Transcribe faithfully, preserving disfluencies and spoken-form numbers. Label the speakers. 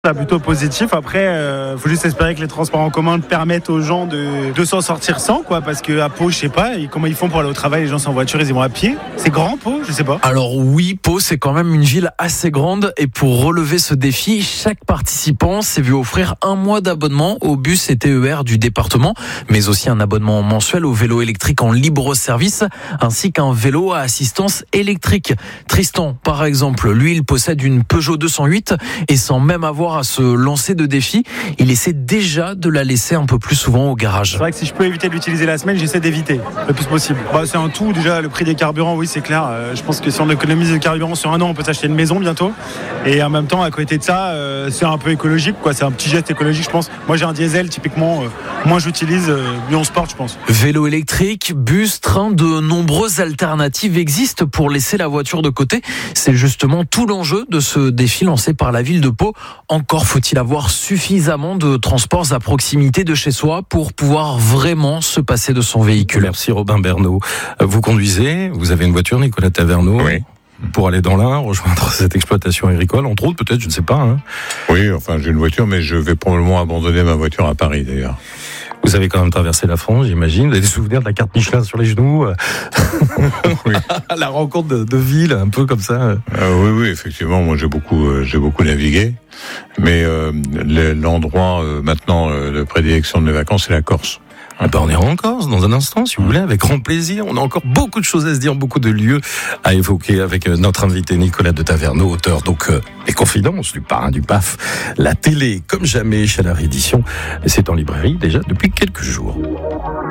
Speaker 1: C'est plutôt positif. Après, euh, faut juste espérer que les transports en commun permettent aux gens de, de s'en sortir sans, quoi. Parce que à Pau, je sais pas, et comment ils font pour aller au travail. Les gens sont en voiture, ils vont à pied. C'est grand, Pau, je sais pas.
Speaker 2: Alors oui, Pau, c'est quand même une ville assez grande. Et pour relever ce défi, chaque participant s'est vu offrir un mois d'abonnement au bus et T E R du département, mais aussi un abonnement mensuel au vélo électrique en libre service, ainsi qu'un vélo à assistance électrique. Tristan, par exemple, lui, il possède une Peugeot deux cent huit et sans même avoir à se lancer de défi, il essaie déjà de la laisser un peu plus souvent au garage.
Speaker 1: C'est vrai que si je peux éviter de l'utiliser la semaine, j'essaie d'éviter le plus possible. Bah, c'est un tout, déjà le prix des carburants, oui c'est clair. Euh, je pense que si on économise le carburant sur un an, on peut s'acheter une maison bientôt. Et en même temps, à côté de ça, euh, c'est un peu écologique, quoi. C'est un petit geste écologique, je pense. Moi j'ai un diesel, typiquement, euh, moins j'utilise, euh, mieux on se porte, je pense.
Speaker 2: Vélo électrique, bus, train, de nombreuses alternatives existent pour laisser la voiture de côté. C'est justement tout l'enjeu de ce défi lancé par la ville de Pau. Encore faut-il avoir suffisamment de transports à proximité de chez soi pour pouvoir vraiment se passer de son véhicule.
Speaker 3: Merci Robin Bernot. Vous conduisez, vous avez une voiture, Nicolas Taverneau.
Speaker 4: Oui.
Speaker 3: Pour aller dans l'Ain, rejoindre cette exploitation agricole, entre autres, peut-être, je ne sais pas. Hein.
Speaker 4: Oui, enfin, j'ai une voiture, mais je vais probablement abandonner ma voiture à Paris, d'ailleurs.
Speaker 3: Vous avez quand même traversé la France, j'imagine. Vous avez des souvenirs de la carte Michelin sur les genoux.
Speaker 4: Oui.
Speaker 3: La rencontre de, de ville, un peu comme ça.
Speaker 4: Euh, oui, oui, effectivement, moi j'ai beaucoup, euh, j'ai beaucoup navigué. Mais euh, l'endroit euh, maintenant euh, de prédilection de mes vacances, c'est la Corse.
Speaker 3: Ah ben on ira en Corse dans un instant, si vous voulez, avec grand plaisir. On a encore beaucoup de choses à se dire, beaucoup de lieux à évoquer avec notre invité Nicolas de Taverneau, auteur donc euh, des Confidences du parrain du P A F. La télé, comme jamais, chez la réédition, c'est en librairie déjà depuis quelques jours.